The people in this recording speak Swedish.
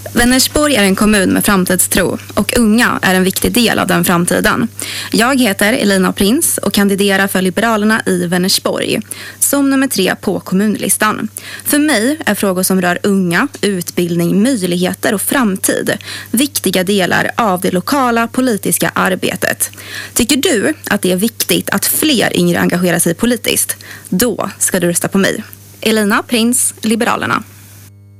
Vänersborg är en kommun med framtidstro och unga är en viktig del av den framtiden. Jag heter Elina Prins och kandiderar för Liberalerna i Vänersborg som nummer 3 på kommunlistan. För mig är frågor som rör unga, utbildning, möjligheter och framtid viktiga delar av det lokala politiska arbetet. Tycker du att det är viktigt att fler yngre engagerar sig politiskt? Då ska du rösta på mig. Elina Prins, Liberalerna.